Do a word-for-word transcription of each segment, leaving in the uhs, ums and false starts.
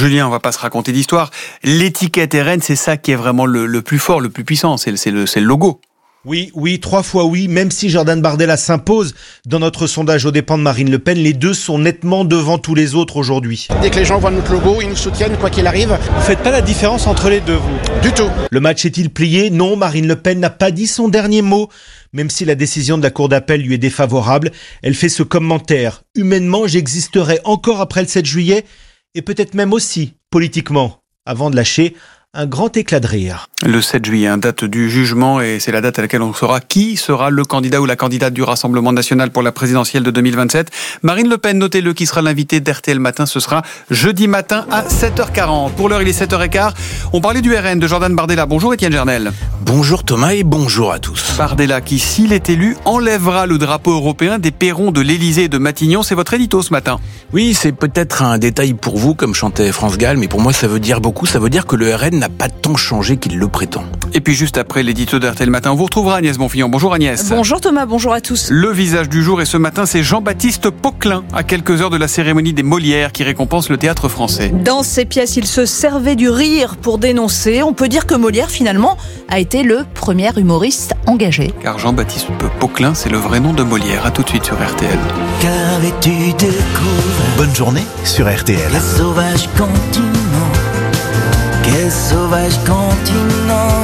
Julien, on va pas se raconter d'histoire. L'étiquette R N, c'est ça qui est vraiment le, le plus fort, le plus puissant, c'est, c'est, le, c'est le logo. Oui, oui, trois fois oui, même si Jordan Bardella s'impose dans notre sondage aux dépens de Marine Le Pen, les deux sont nettement devant tous les autres aujourd'hui. Dès que les gens voient notre logo, ils nous soutiennent quoi qu'il arrive. Vous faites pas la différence entre les deux, vous ? Du tout. Le match est-il plié ? Non, Marine Le Pen n'a pas dit son dernier mot. Même si la décision de la Cour d'appel lui est défavorable, elle fait ce commentaire. Humainement, j'existerai encore après le sept juillet, et peut-être même aussi, politiquement, avant de lâcher un grand éclat de rire. Le sept juillet, date du jugement, et c'est la date à laquelle on saura qui sera le candidat ou la candidate du Rassemblement national pour la présidentielle de deux mille vingt-sept. Marine Le Pen, notez-le, qui sera l'invité d'R T L Matin. Ce sera jeudi matin à sept heures quarante. Pour l'heure, il est sept heures quinze. On parlait du R N de Jordan Bardella. Bonjour Étienne Gernel. Bonjour Thomas et bonjour à tous. Bardella qui, s'il est élu, enlèvera le drapeau européen des perrons de l'Élysée et de Matignon. C'est votre édito ce matin. Oui, c'est peut-être un détail pour vous, comme chantait France Gall, mais pour moi ça veut dire beaucoup. Ça veut dire que le R N n'a pas tant changé qu'il le prétend. Et puis juste après l'édito d'R T L Matin, on vous retrouvera Agnès Bonfillon. Bonjour Agnès. Bonjour Thomas, bonjour à tous. Le visage du jour, et ce matin, c'est Jean-Baptiste Poquelin, à quelques heures de la cérémonie des Molières qui récompense le théâtre français. Dans ses pièces, il se servait du rire pour dénoncer. On peut dire que Molière, finalement, a été le premier humoriste engagé. Car Jean-Baptiste Poquelin, c'est le vrai nom de Molière. À tout de suite sur R T L. Qu'avais-tu découvert? Bonne journée sur R T L. Quel sauvage continent, quel sauvage continent.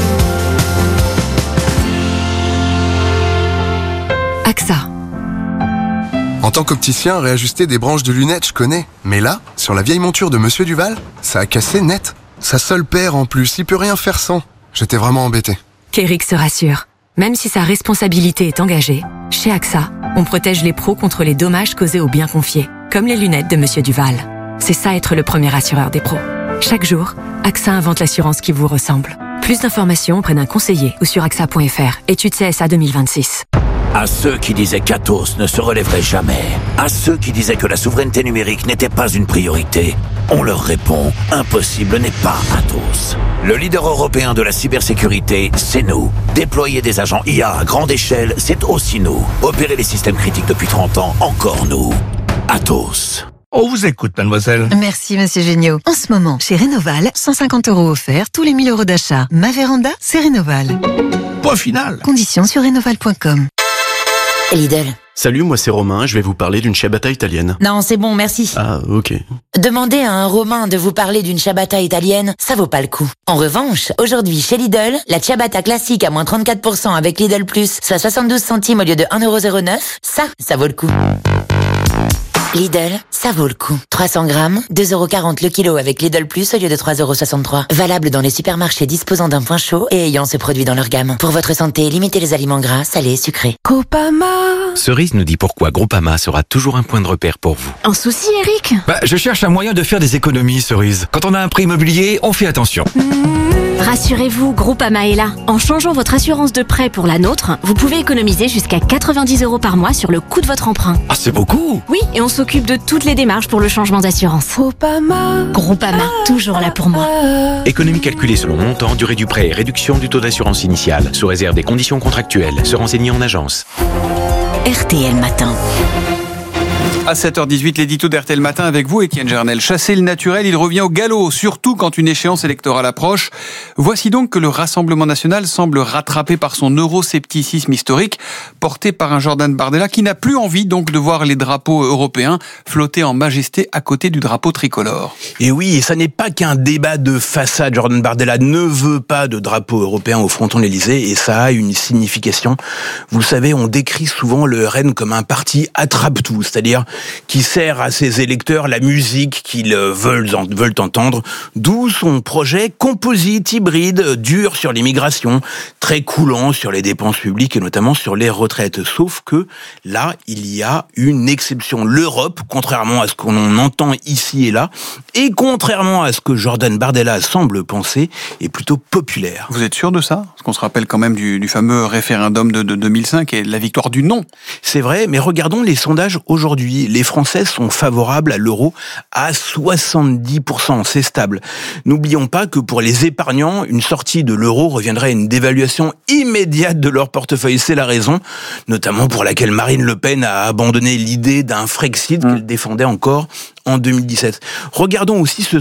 A X A. En tant qu'opticien, réajuster des branches de lunettes, je connais. Mais là, sur la vieille monture de Monsieur Duval, ça a cassé net. Sa seule paire en plus, il peut rien faire sans. J'étais vraiment embêté. Qu'Eric se rassure. Même si sa responsabilité est engagée, chez A X A, on protège les pros contre les dommages causés aux biens confiés, comme les lunettes de Monsieur Duval. C'est ça être le premier assureur des pros. Chaque jour, A X A invente l'assurance qui vous ressemble. Plus d'informations auprès d'un conseiller ou sur A X A point F R. Étude C S A deux mille vingt-six. À ceux qui disaient qu'Atos ne se relèverait jamais, à ceux qui disaient que la souveraineté numérique n'était pas une priorité, on leur répond, impossible n'est pas Atos. Le leader européen de la cybersécurité, c'est nous. Déployer des agents I A à grande échelle, c'est aussi nous. Opérer les systèmes critiques depuis trente ans, encore nous. Atos. On vous écoute, mademoiselle. Merci, monsieur Géniaud. En ce moment, chez Rénoval, cent cinquante euros offerts tous les mille euros d'achat. Ma véranda, c'est Rénoval. Point final. Conditions sur rénoval point com. Lidl. Salut, moi c'est Romain, je vais vous parler d'une ciabatta italienne. Non, c'est bon, merci. Ah, ok. Demander à un Romain de vous parler d'une ciabatta italienne, ça vaut pas le coup. En revanche, aujourd'hui chez Lidl, la ciabatta classique à moins trente-quatre pour cent avec Lidl Plus, soit soixante-douze centimes au lieu de un euro zéro neuf, ça, ça vaut le coup. Lidl, ça vaut le coup. trois cents grammes, deux euros quarante le kilo avec Lidl Plus au lieu de trois euros soixante-trois. Valable dans les supermarchés disposant d'un point chaud et ayant ce produit dans leur gamme. Pour votre santé, limitez les aliments gras, salés, sucrés. Groupama. Cerise nous dit pourquoi Groupama sera toujours un point de repère pour vous. Un souci, Eric? Bah, je cherche un moyen de faire des économies, Cerise. Quand on a un prêt immobilier, on fait attention. Mmh. Rassurez-vous, Groupama est là. En changeant votre assurance de prêt pour la nôtre, vous pouvez économiser jusqu'à quatre-vingt-dix euros par mois sur le coût de votre emprunt. Ah, c'est beaucoup! Oui, et on s'occupe de toutes les démarches pour le changement d'assurance. Groupama. Groupama, toujours là pour moi. Économie calculée selon montant, durée du prêt et réduction du taux d'assurance initiale, sous réserve des conditions contractuelles. Se renseigner en agence. R T L Matin. À sept heures dix-huit, l'édito d'R T L Matin avec vous, Étienne Gernel. Chasser le naturel, il revient au galop, surtout quand une échéance électorale approche. Voici donc que le Rassemblement national semble rattrapé par son euroscepticisme historique, porté par un Jordan Bardella qui n'a plus envie donc de voir les drapeaux européens flotter en majesté à côté du drapeau tricolore. Et oui, et ça n'est pas qu'un débat de façade. Jordan Bardella ne veut pas de drapeau européen au fronton de l'Élysée, et ça a une signification. Vous savez, on décrit souvent le R N comme un parti attrape-tout, c'est-à-dire qui sert à ses électeurs la musique qu'ils veulent, veulent entendre, d'où son projet composite, hybride, dur sur l'immigration, très coulant sur les dépenses publiques et notamment sur les retraites. Sauf que là, il y a une exception. L'Europe, contrairement à ce qu'on entend ici et là, et contrairement à ce que Jordan Bardella semble penser, est plutôt populaire. Vous êtes sûr de ça? Parce qu'on se rappelle quand même du, du fameux référendum de, de deux mille cinq et de la victoire du non. C'est vrai, mais regardons les sondages aujourd'hui. Les Français sont favorables à l'euro à soixante-dix pour cent, c'est stable. N'oublions pas que pour les épargnants, une sortie de l'euro reviendrait à une dévaluation immédiate de leur portefeuille. C'est la raison, notamment pour laquelle Marine Le Pen a abandonné l'idée d'un Frexit mmh. qu'elle défendait encore en deux mille dix-sept. Regardons aussi ce